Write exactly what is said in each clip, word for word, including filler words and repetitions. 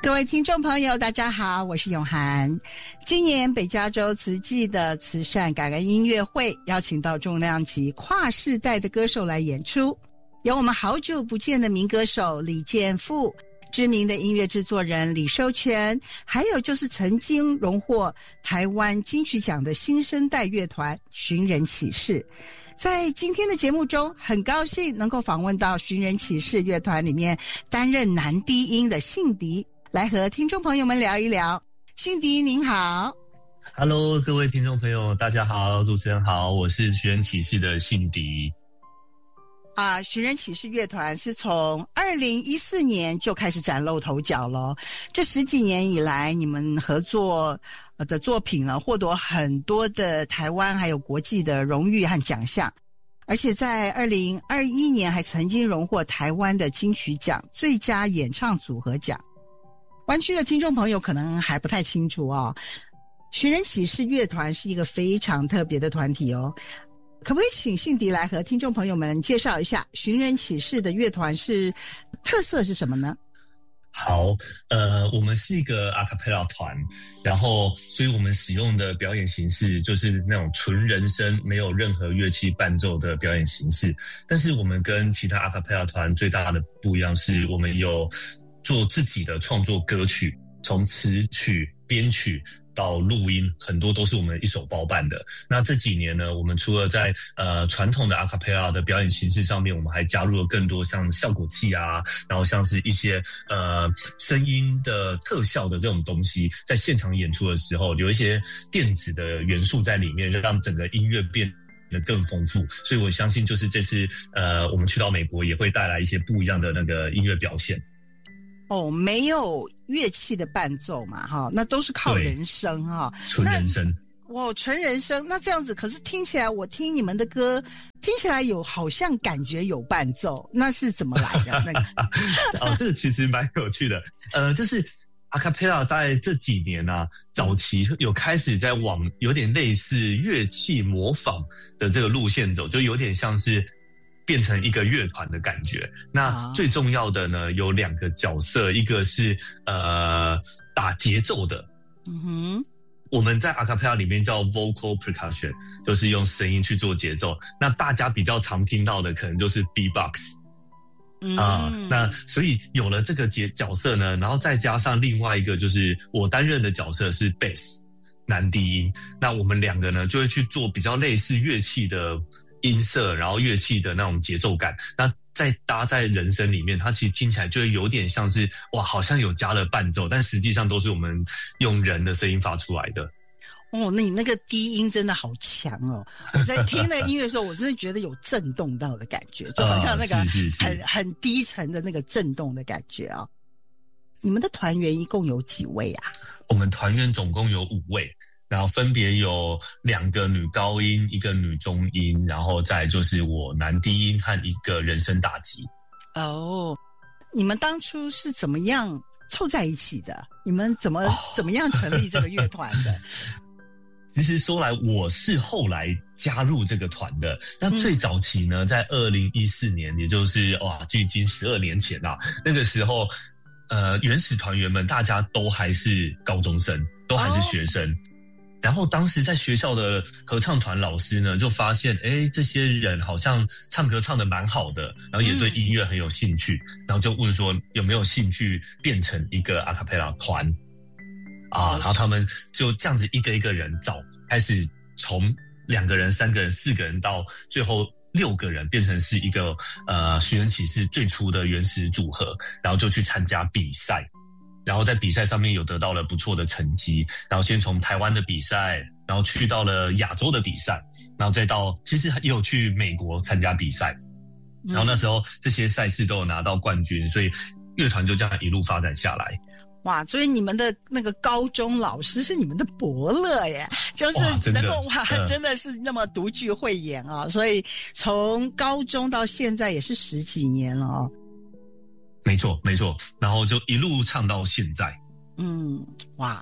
各位听众朋友大家好，我是永涵。今年北加州慈济的慈善感恩音乐会邀请到重量级跨世代的歌手来演出，有我们好久不见的民歌手李健富，知名的音乐制作人李寿全，还有就是曾经荣获台湾金曲奖的新生代乐团寻人启事。在今天的节目中，很高兴能够访问到寻人启事乐团里面担任男低音的信迪，来和听众朋友们聊一聊。信迪您好。 Hello， 各位听众朋友大家好，主持人好，我是寻人启事的信迪。 啊，寻人启事乐团是从二零一四年就开始崭露头角了。这十几年以来，你们合作的作品呢，获得很多的台湾还有国际的荣誉和奖项，而且在二零二一年还曾经荣获台湾的金曲奖最佳演唱组合奖。湾区的听众朋友可能还不太清楚哦，寻人启事乐团是一个非常特别的团体哦。可不可以请信迪来和听众朋友们介绍一下寻人启事的乐团是特色是什么呢？ 好，呃，我们是一个 a cappella 团，然后所以我们使用的表演形式就是那种纯人声，没有任何乐器伴奏的表演形式。但是我们跟其他 a cappella 团最大的不一样是，我们有做自己的创作歌曲，从词曲、编曲到录音，很多都是我们一手包办的。那这几年呢，我们除了在呃传统的 a cappella 的表演形式上面，我们还加入了更多像效果器啊，然后像是一些呃声音的特效的这种东西，在现场演出的时候，有一些电子的元素在里面，让整个音乐变得更丰富。所以我相信，就是这次呃我们去到美国，也会带来一些不一样的那个音乐表现。 哦，没有乐器的伴奏嘛，哈，那都是靠人声哈， 纯人声。 哇，纯人声，那这样子，可是听起来，我听你们的歌，听起来有好像感觉有伴奏，那是怎么来的？那个哦，这个其实蛮有趣的，呃，就是 a cappella 在这几年啊，早期有开始在往有点类似乐器模仿的这个路线走，就有点像是变成一个乐团的感觉。那最重要的呢，有两个角色，一个是呃打节奏的，嗯哼，我们在 a cappella 里面叫 vocal percussion， 就是用声音去做节奏。那大家比较常听到的可能就是 beatbox。嗯、啊，那所以有了这个角角色呢，然后再加上另外一个就是我担任的角色是 bass 男低音，那我们两个呢就会去做比较类似乐器的音色，然后乐器的那种节奏感，那再搭在人声里面，它其实听起来就会有点像是哇，好像有加了伴奏，但实际上都是我们用人的声音发出来的。 哦，那你那个低音真的好强哦！我在听那个音乐的时候，我真的觉得有震动到的感觉，就好像那个很、呃、是是是很低沉的那个震动的感觉啊、哦。你们的团员一共有几位啊？ 我们团员总共有五位。然后分别有两个女高音，一个女中音，然后再就是我男低音和一个人声打击。 哦，你们当初是怎么样凑在一起的？你们怎么、哦、怎么样成立这个乐团的？ 其实说来，我是后来加入这个团的。那最早期呢，在二零一四年，也就是哇，距今十二年前啦。那个时候，呃，原始团员们大家都还是高中生，都还是学生。哦，然后当时在学校的合唱团老师呢，就发现，哎，这些人好像唱歌唱得蛮好的，然后也对音乐很有兴趣，嗯、然后就问说有没有兴趣变成一个 a cappella 团啊？然后他们就这样子一个一个人找，开始从两个人、三个人、四个人到最后六个人，变成是一个呃寻人启事最初的原始组合，然后就去参加比赛。然后在比赛上面有得到了不错的成绩，然后先从台湾的比赛，然后去到了亚洲的比赛，然后再到其实也有去美国参加比赛，然后那时候这些赛事都有拿到冠军，所以乐团就这样一路发展下来。 哇，所以你们的那个高中老师是你们的伯乐耶，就是能够 哇, 哇、嗯，真的是那么独具慧眼啊！所以从高中到现在也是十几年了哦。 没错，没错，然后就一路唱到现在。 嗯，哇，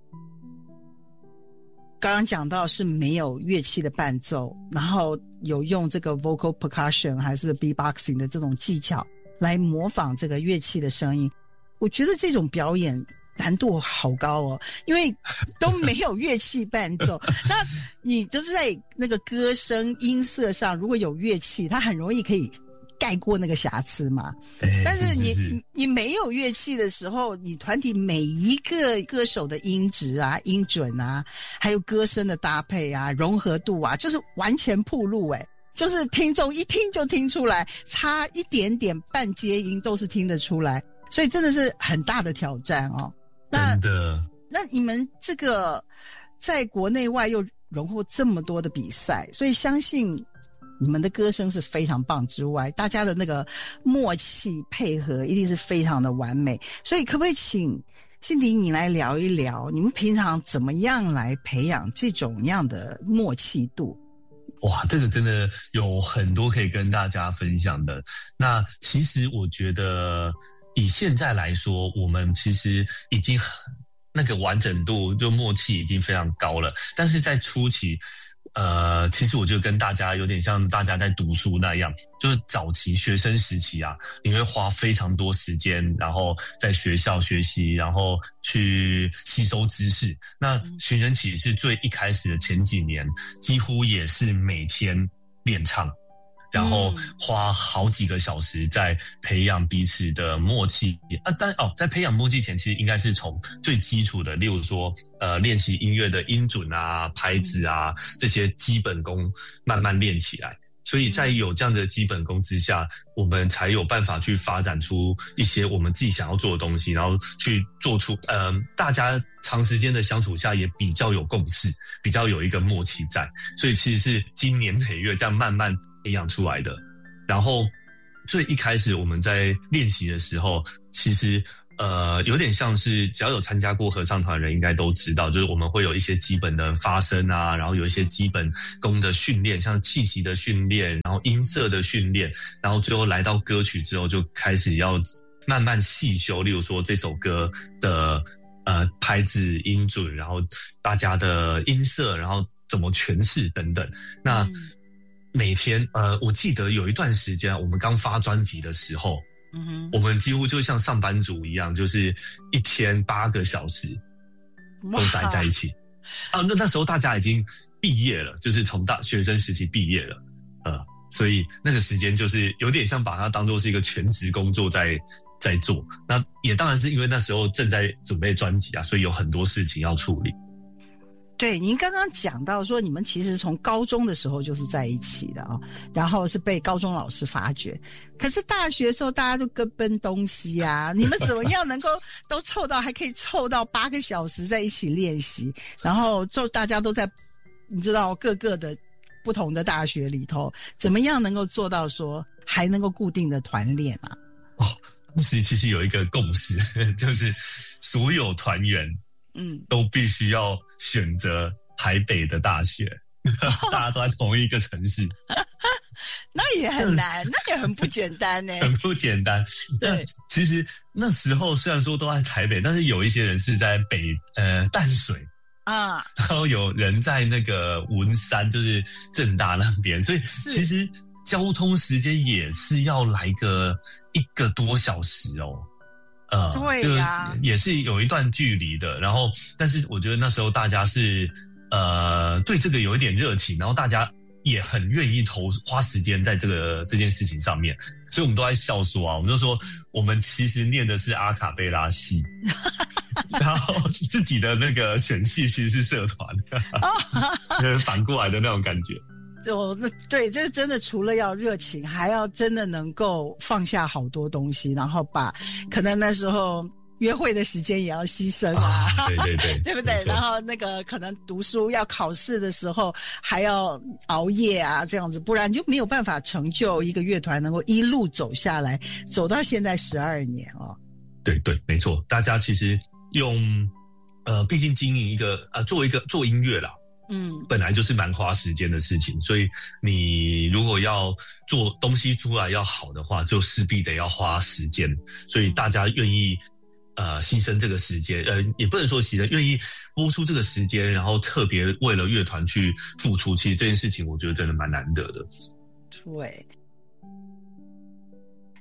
刚刚讲到是没有乐器的伴奏，然后有用这个 vocal percussion 还是 beatboxing 的这种技巧来模仿这个乐器的声音。 我觉得这种表演难度好高哦，因为都没有乐器伴奏。那你就是在那个歌声音色上，如果有乐器，它很容易可以盖过那个瑕疵嘛。 欸、 但是你是是是你没有乐器的时候，你团体每一个歌手的音质啊、音准啊，还有歌声的搭配啊、融合度啊，就是完全暴露诶、欸就是听众一听就听出来，差一点点半接音都是听得出来，所以真的是很大的挑战哦。那真的， 那你们这个在国内外又荣获这么多的比赛，所以相信你们的歌声是非常棒之外，大家的那个默契配合一定是非常的完美。所以可不可以请辛迪你来聊一聊，你们平常怎么样来培养这种样的默契度？ 哇，这个真的有很多可以跟大家分享的。那其实我觉得以现在来说，我们其实已经很那个完整度就默契已经非常高了，但是在初期呃，其实我就跟大家有点像大家在读书那样，就是早期学生时期啊，你会花非常多时间，然后在学校学习，然后去吸收知识。那寻人启事最一开始的前几年，几乎也是每天练唱，然后花好几个小时在培养彼此的默契啊。但哦，在培养默契前，其实应该是从最基础的，例如说呃练习音乐的音准啊、拍子啊这些基本功慢慢练起来。所以在有这样的基本功之下，我们才有办法去发展出一些我们自己想要做的东西，然后去做出呃大家长时间的相处下也比较有共识，比较有一个默契在。所以其实是经年累月这样慢慢培养出来的。然后最一开始我们在练习的时候，其实呃有点像是只要有参加过合唱团的人应该都知道，就是我们会有一些基本的发声啊，然后有一些基本功的训练，像气息的训练，然后音色的训练，然后最后来到歌曲之后就开始要慢慢细修，例如说这首歌的呃拍子、音准，然后大家的音色，然后怎么诠释等等。那、嗯每天，呃，我记得有一段时间，我们刚发专辑的时候，嗯哼，我们几乎就像上班族一样，就是一天八个小时都待在一起。啊，那那时候大家已经毕业了，就是从大学生时期毕业了，呃，所以那个时间就是有点像把它当作是一个全职工作在在做。那也当然是因为那时候正在准备专辑啊，所以有很多事情要处理。 对，您刚刚讲到说你们其实从高中的时候就是在一起的啊、哦，然后是被高中老师发掘。可是大学的时候大家都各奔东西啊，你们怎么样能够都凑到还可以凑到八个小时在一起练习，然后就大家都在你知道各个的不同的大学里头，怎么样能够做到说还能够固定的团练啊？ 哦，是其实有一个共识，就是所有团员嗯，都必须要选择台北的大学，哦、大家都在同一个城市， 那也很难，那也很不简单呢， 很不简单。对，其实那时候虽然说都在台北，但是有一些人是在北呃淡水啊，然后有人在那个文山，就是政大那边，所以其实交通时间也是要来个一个多小时哦。呃， 对呀、啊， 也是有一段距离的。然后，但是我觉得那时候大家是呃对这个有一点热情，然后大家也很愿意投花时间在这个这件事情上面，所以我们都在笑说啊，我们就说我们其实念的是阿卡贝拉系，然后自己的那个选系其实是社团，就是反过来的那种感觉。 就那对，这真的除了要热情，还要真的能够放下好多东西，然后把可能那时候约会的时间也要牺牲啊， 啊对对对， 对不对？然后那个可能读书要考试的时候还要熬夜啊，这样子，不然就没有办法成就一个乐团能够一路走下来，走到现在十二年哦。 对对，没错，大家其实用呃，毕竟经营一个呃，做一个做音乐啦。嗯，本来就是蛮花时间的事情，所以你如果要做东西出来要好的话，就势必得要花时间。所以大家愿意呃牺牲这个时间，呃也不能说牺牲，愿意播出这个时间，然后特别为了乐团去付出，其实这件事情我觉得真的蛮难得的。 对。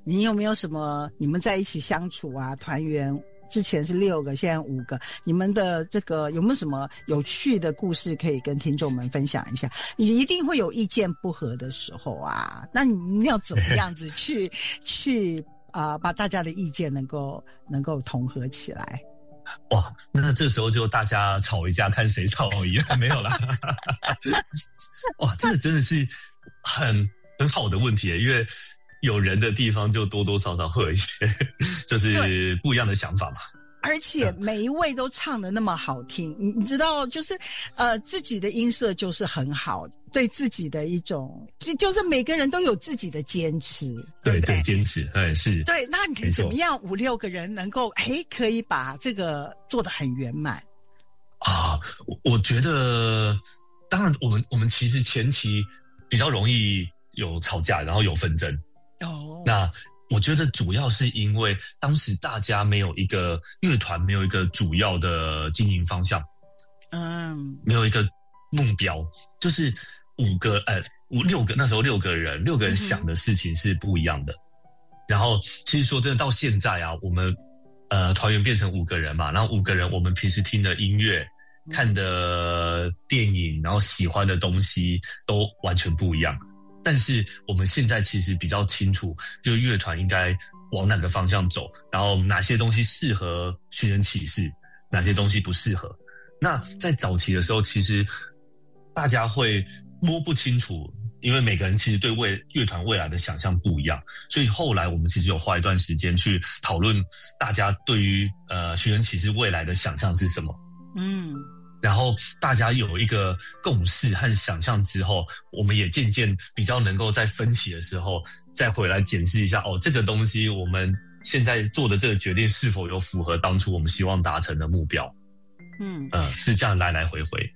你有没有什么你们在一起相处啊，团员之前是六个，现在五个，你们的这个有没有什么有趣的故事可以跟听众们分享一下？你一定会有意见不合的时候啊，那你要怎么样子去去啊、呃，把大家的意见能够能够统合起来？ 哇，那这时候就大家吵一架，看谁吵赢，没有啦。哇，这个真的是很很好的问题，因为有人的地方就多多少少会有一些就是不一样的想法嘛。 而且每一位都唱得那么好听，你你知道，就是呃自己的音色就是很好，对自己的一种，就是每个人都有自己的坚持，对不对？ 对对，坚持，哎是。 对，那你怎么样五六个人能够哎可以把这个做得很圆满啊？我我觉得，当然我们我们其实前期比较容易有吵架，然后有纷争哦。那我觉得主要是因为当时大家没有一个乐团，没有一个主要的经营方向，嗯，没有一个目标，就是五个呃五六个那时候六个人，六个人想的事情是不一样的。嗯、然后其实说真的，到现在啊，我们呃团员变成五个人嘛，然后五个人我们平时听的音乐、看的电影，然后喜欢的东西都完全不一样。但是我们现在其实比较清楚，就乐团应该往哪个方向走，然后哪些东西适合寻人启事，哪些东西不适合。那在早期的时候，其实大家会摸不清楚，因为每个人其实对未乐团未来的想象不一样，所以后来我们其实有花一段时间去讨论大家对于呃寻人启事未来的想象是什么。嗯。然后大家有一个共识和想象之后，我们也渐渐比较能够在分歧的时候再回来检视一下，哦，这个东西我们现在做的这个决定是否有符合当初我们希望达成的目标。嗯呃，是这样来来回回。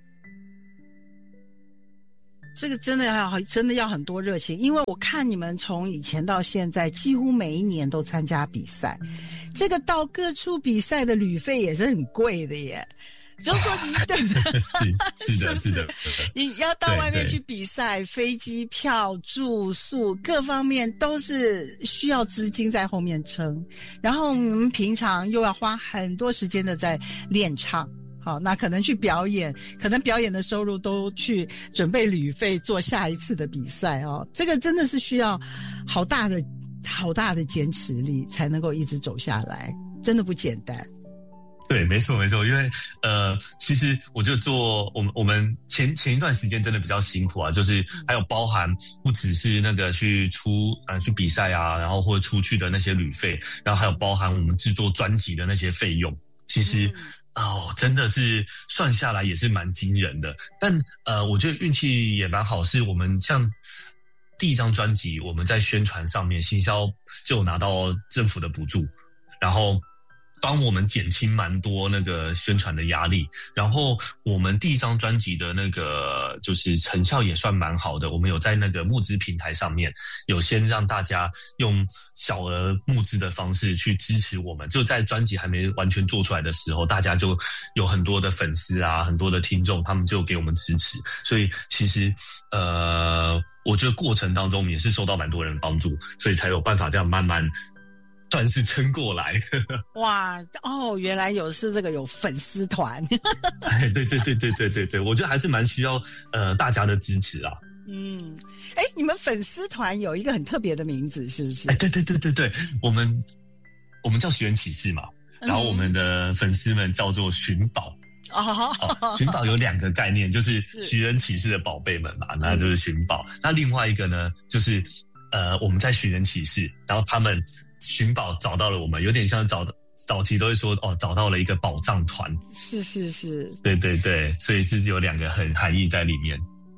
这个真的要真的要很多热情，因为我看你们从以前到现在几乎每一年都参加比赛，这个到各处比赛的旅费也是很贵的耶。就是说你对是是的是的， 你要到外面去比赛，飞机票、住宿各方面都是需要资金在后面撑，然后我们平常又要花很多时间的在练唱，好，那可能去表演，可能表演的收入都去准备旅费做下一次的比赛哦，这个真的是需要好大的好大的坚持力才能够一直走下来，真的不简单。 对，没错没错，因为呃，其实我就做我们我们前前一段时间真的比较辛苦啊，就是还有包含不只是那个去出呃去比赛啊，然后或者出去的那些旅费，然后还有包含我们制作专辑的那些费用，其实、嗯、哦真的是算下来也是蛮惊人的。但呃，我觉得运气也蛮好，是我们像第一张专辑，我们在宣传上面行销就有拿到政府的补助，然后帮我们减轻蛮多那个宣传的压力，然后我们第一张专辑的那个就是成效也算蛮好的，我们有在那个募资平台上面有先让大家用小额募资的方式去支持我们，就在专辑还没完全做出来的时候，大家就有很多的粉丝啊，很多的听众，他们就给我们支持，所以其实呃，我觉得过程当中我们也是受到蛮多人帮助，所以才有办法这样慢慢算是撑过来。 哇哦，原来有是这个有粉丝团。 哎，对对对对对对对，我觉得还是蛮需要呃大家的支持啊。 嗯，哎，你们粉丝团有一个很特别的名字，是不是？ 哎，对对对对对，我们我们叫寻人启事嘛，然后我们的粉丝们叫做寻宝。哦，哦寻宝有两个概念，就是寻人启事的宝贝们嘛，那就是寻宝。嗯、那另外一个呢，就是呃我们在寻人启事，然后他们寻宝找到了我们，有点像找早期都会说哦，找到了一个宝藏团。 是是是， 对对对，所以是有两个很含义在里面。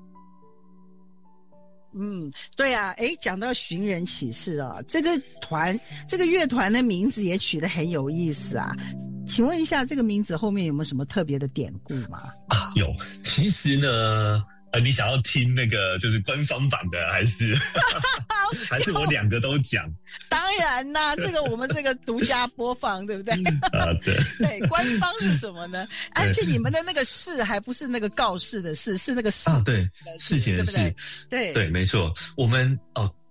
嗯，对啊，诶，讲到寻人启事啊，这个团这个乐团的名字也取得很有意思啊。请问一下，这个名字后面有没有什么特别的典故吗？ 啊，有。其实呢，呃，你想要听那个就是官方版的，还是还是我两个都讲？ 当然啦，这个我们这个独家播放，对不对？ 啊，对。 对，官方是什么呢？而且你们的那个事还不是那个告示的事，是那个事啊，对，事情的事， 对对对，没错。我们哦，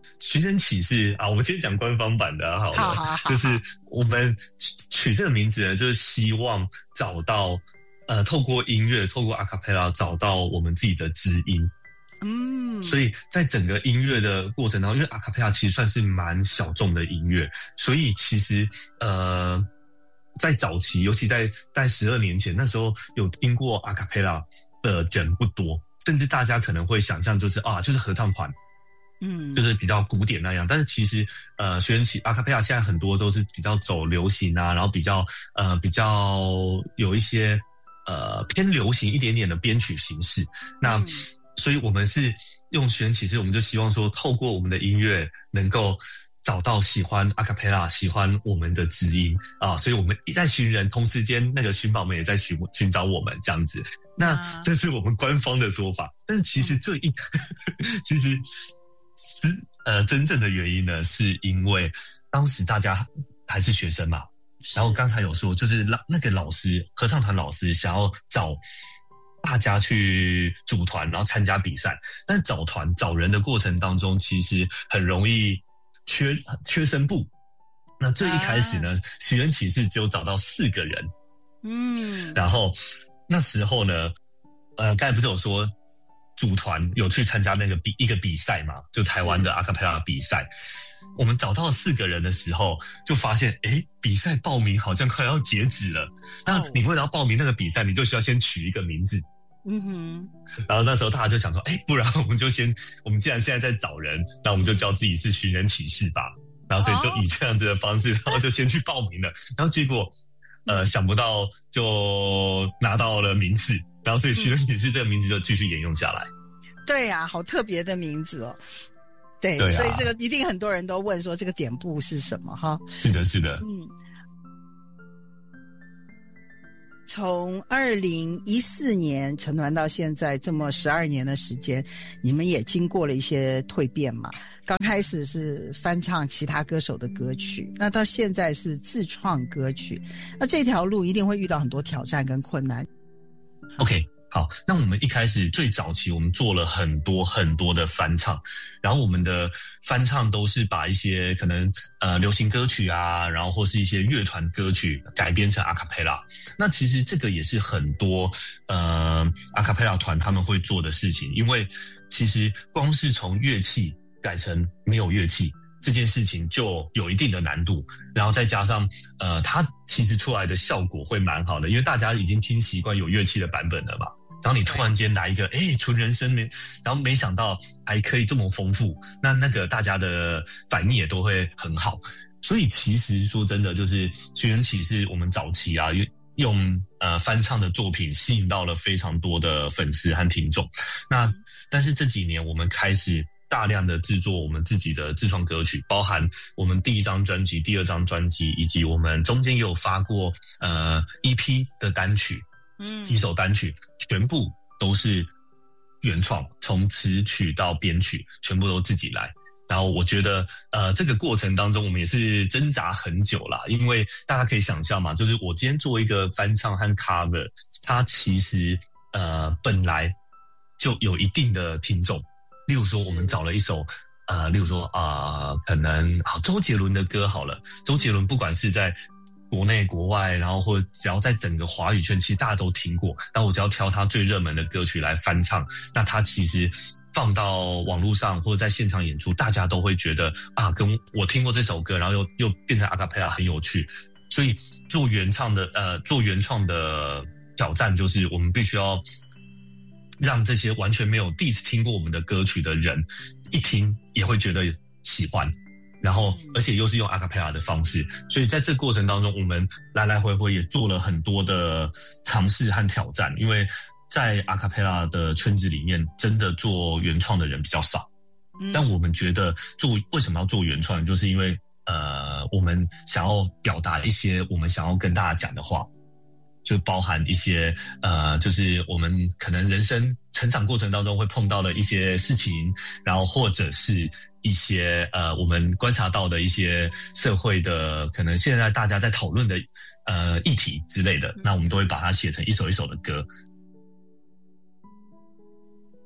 寻人启事啊，我们先讲官方版的好了。 好好好， 就是我们取这个名字呢，就是希望找到呃，透过音乐，透过阿卡贝拉找到我们自己的知音。 嗯， 所以在整个音乐的过程当中，因为阿卡贝拉其实算是蛮小众的音乐，所以其实呃，在早期，尤其在在十二年前，那时候有听过阿卡贝拉的人不多，甚至大家可能会想象就是啊，就是合唱团。 嗯， 就是比较古典那样，但是其实呃，学人起阿卡贝拉现在很多都是比较走流行啊，然后比较呃比较有一些呃偏流行一点点的编曲形式。那、嗯、所以我们是用学人启事，我们就希望说，透过我们的音乐能够找到喜欢阿卡贝拉、喜欢我们的知音啊，所以我们一在寻人，同时间那个寻宝们也在寻寻找我们这样子。那这是我们官方的说法，但是其实最一、嗯、其实。是呃，真正的原因呢，是因为当时大家还是学生嘛，然后刚才有说，就是那个老师，合唱团老师想要找大家去组团，然后参加比赛，但找团找人的过程当中，其实很容易缺缺声部。那最一开始呢，啊、寻人启事只有找到四个人，嗯，然后那时候呢，呃，刚才不是有说。组团有去参加那个比一个比赛嘛，就台湾的阿卡贝拉比赛。我们找到四个人的时候，就发现，哎，比赛报名好像快要截止了。那你为了要报名那个比赛，你就需要先取一个名字。嗯哼。然后那时候大家就想说，哎，不然我们就先，我们既然现在在找人，那我们就叫自己是寻人启事吧。然后所以就以这样子的方式，然后就先去报名了。然后结果，呃，想不到就拿到了名次。然后所以寻人启事这个名字就继续沿用下来。 对呀、啊，好特别的名字哦。对，对啊、所以这个一定很多人都问说这个典故是什么哈？ 是的，是的。 嗯，从二零一四年成团到现在这么十二年的时间，你们也经过了一些蜕变嘛。刚开始是翻唱其他歌手的歌曲，那到现在是自创歌曲，那这条路一定会遇到很多挑战跟困难。 OK， 好，那我们一开始最早期我们做了很多很多的翻唱，然后我们的翻唱都是把一些可能呃流行歌曲啊，然后或是一些乐团歌曲改编成阿卡贝拉。那其实这个也是很多呃阿卡贝拉团他们会做的事情，因为其实光是从乐器改成没有乐器这件事情就有一定的难度，然后再加上呃它其实出来的效果会蛮好的，因为大家已经听习惯有乐器的版本了嘛，然后你突然间来一个诶纯人声，然后没想到还可以这么丰富，那那个大家的反应也都会很好。所以其实说真的，就是寻人启事我们早期啊用呃翻唱的作品吸引到了非常多的粉丝和听众。那但是这几年我们开始大量的制作我们自己的自创歌曲，包含我们第一张专辑、第二张专辑，以及我们中间也有发过呃 E P 的单曲，嗯，几首单曲全部都是原创，从词曲到编曲全部都自己来。然后我觉得呃这个过程当中我们也是挣扎很久啦，因为大家可以想象嘛，就是我今天做一个翻唱和 cover， 它其实呃本来就有一定的听众。例如说我们找了一首呃例如说啊、呃、可能好周杰伦的歌好了，周杰伦不管是在国内国外，然后或者只要在整个华语圈其实大家都听过，那我只要挑他最热门的歌曲来翻唱，那他其实放到网络上或者在现场演出，大家都会觉得啊跟我听过这首歌，然后又又变成阿卡贝拉很有趣。所以做原唱的呃做原创的挑战就是我们必须要让这些完全没有第一次听过我们的歌曲的人一听也会觉得喜欢，然后而且又是用阿卡贝拉的方式，所以在这个过程当中我们来来回回也做了很多的尝试和挑战，因为在阿卡贝拉的圈子里面真的做原创的人比较少，但我们觉得做为什么要做原创，就是因为呃我们想要表达一些我们想要跟大家讲的话，就包含一些呃，就是我们可能人生成长过程当中会碰到的一些事情，然后或者是一些呃我们观察到的一些社会的可能现在大家在讨论的呃议题之类的，那我们都会把它写成一首一首的歌。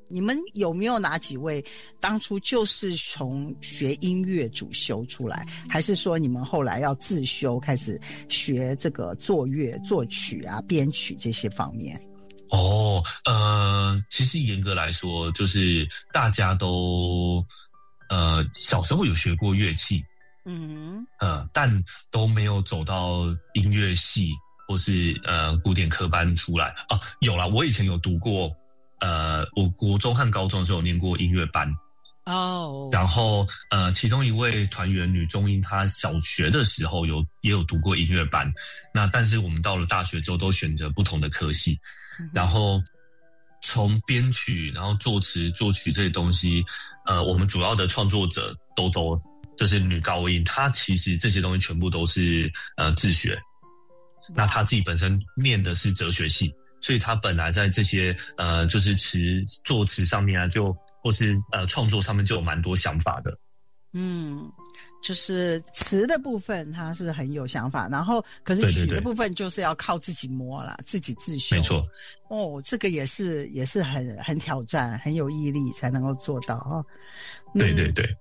你们有没有哪几位当初就是从学音乐主修出来，还是说你们后来要自修开始学这个作乐、作曲啊、编曲这些方面？ 哦，呃，其实严格来说，就是大家都呃小时候有学过乐器，嗯，呃，但都没有走到音乐系或是呃古典科班出来啊。有啦，我以前有读过。呃，我国中和高中的时候有念过音乐班哦， oh. 然后呃，其中一位团员女中音，她小学的时候有也有读过音乐班，那但是我们到了大学之后都选择不同的科系，嗯、然后从编曲，然后作词、作曲这些东西，呃，我们主要的创作者兜兜就是女高音，她其实这些东西全部都是呃自学， wow. 那她自己本身念的是哲学系。所以他本来在这些呃，就是词作词上面啊，就或是呃创作上面就有蛮多想法的。嗯， 就是词的部分他是很有想法，然后可是曲的部分就是要靠自己摸啦，自己自修。 没错。 哦，这个也是也是很很挑战，很有毅力才能够做到啊、哦嗯。对对对。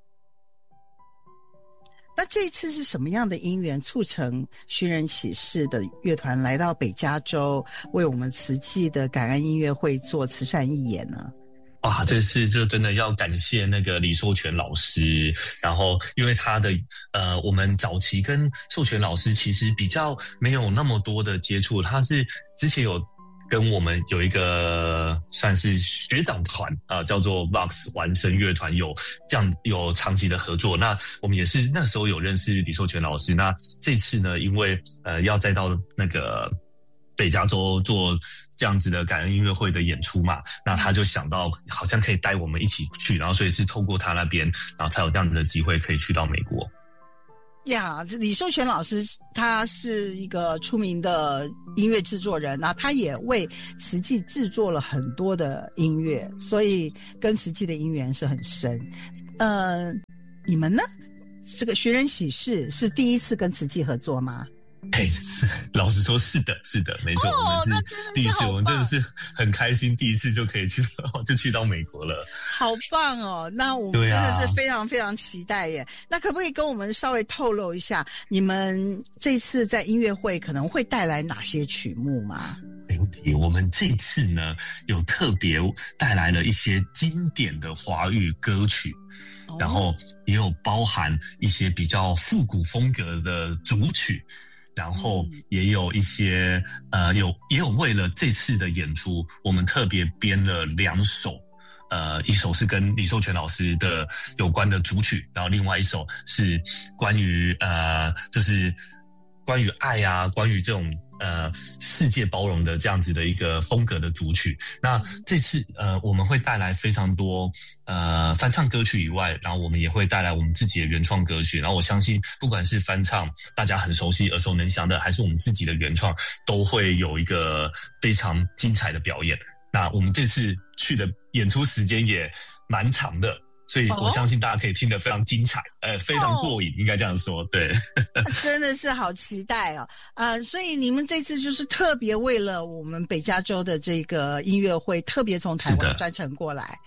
那这一次是什么样的因缘促成寻人启事的乐团来到北加州，为我们慈济的感恩音乐会做慈善义演呢？ 哇，这次就真的要感谢那个李寿全老师，然后因为他的呃，我们早期跟寿全老师其实比较没有那么多的接触，他是之前有跟我们有一个算是学长团啊、呃，叫做 Vox 完声乐团，有这样有长期的合作。那我们也是那时候有认识李寿全老师。那这次呢，因为呃要再到那个北加州做这样子的感恩音乐会的演出嘛，那他就想到好像可以带我们一起去，然后所以是透过他那边，然后才有这样子的机会可以去到美国。 呀，李寿全老师他是一个出名的音乐制作人，那他也为慈济制作了很多的音乐，所以跟慈济的因缘是很深。呃，你们呢？这个寻人启事是第一次跟慈济合作吗？ 哎，是，老实说，是的，是的，没错， 哦、 我们是第一次，我们真的是很开心，第一次就可以去，就去到美国了， 好棒哦！那我们真的是非常非常期待耶。啊、那可不可以跟我们稍微透露一下，你们这次在音乐会可能会带来哪些曲目吗？ 没问题，我们这次呢有特别带来了一些经典的华语歌曲。哦、然后也有包含一些比较复古风格的组曲。然后也有一些呃，有也有为了这次的演出，我们特别编了两首，呃，一首是跟李寿全老师的有关的主曲，然后另外一首是关于呃，就是关于爱啊，关于这种呃世界包容的这样子的一个风格的主曲。那这次呃，我们会带来非常多呃翻唱歌曲以外，然后我们也会带来我们自己的原创歌曲。然后我相信，不管是翻唱大家很熟悉、耳熟能详的，还是我们自己的原创，都会有一个非常精彩的表演。那我们这次去的演出时间也蛮长的。所以我相信大家可以听得非常精彩，呃，非常过瘾，应该这样说，对。 真的是好期待哦，呃，所以你们这次就是特别为了我们北加州的这个音乐会，特别从台湾专程过来。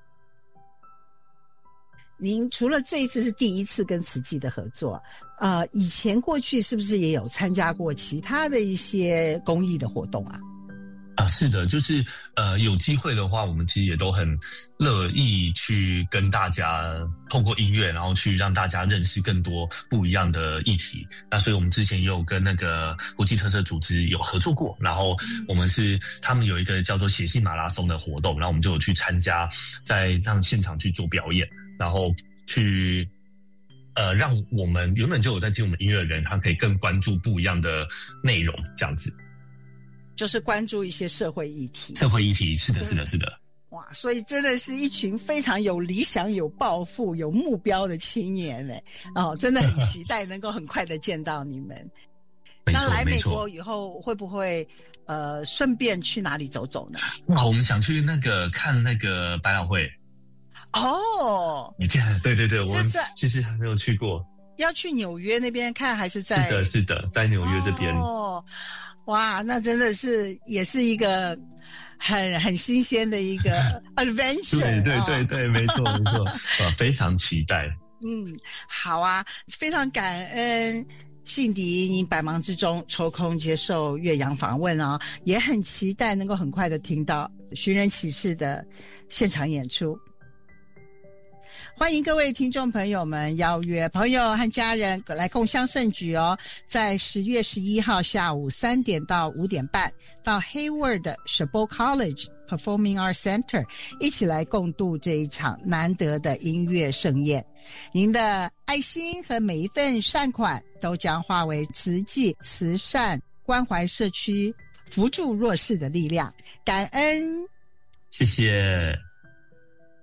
您除了这一次是第一次跟慈济的合作，呃，以前过去是不是也有参加过其他的一些公益的活动啊？ 啊，是的，就是呃，有机会的话，我们其实也都很乐意去跟大家透过音乐，然后去让大家认识更多不一样的议题。那所以我们之前也有跟那个国际特色组织有合作过，然后我们是他们有一个叫做写信马拉松的活动，然后我们就有去参加，在让现场去做表演，然后去呃让我们原本就有在听我们音乐的人，他可以更关注不一样的内容，这样子。 就是关注一些社会议题， 社会议题是的，是的，是的。 哇，所以真的是一群非常有理想、有抱负、有目标的青年嘞！哦，真的很期待能够很快的见到你们。那来美国以后会不会呃顺便去哪里走走呢？ 哇，我们想去那个看那个百老汇。 哦， 你这样，对对对，我们其实还没有去过。 要去纽约那边看，还是在？ 是的，是的，在纽约这边。 哦。哇，那真的是也是一个很很新鲜的一个 adventure。 对对对对，没错没错，啊，非常期待。 嗯，好啊，非常感恩信迪你百忙之中抽空接受岳阳访问哦，也很期待能够很快的听到寻人启事的现场演出。欢迎各位听众朋友们邀约朋友和家人来共襄盛举哦，在十月十一号下午三点到五点半到 Hayward 的 Chabot College Performing Arts Center 一起来共度这一场难得的音乐盛宴。您的爱心和每一份善款都将化为慈济慈善关怀社区扶助弱势的力量。感恩， 谢谢。